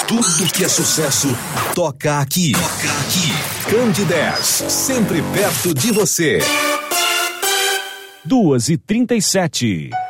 Tudo que é sucesso, toca aqui. Toca aqui. Candidez, sempre perto de você. 2h37.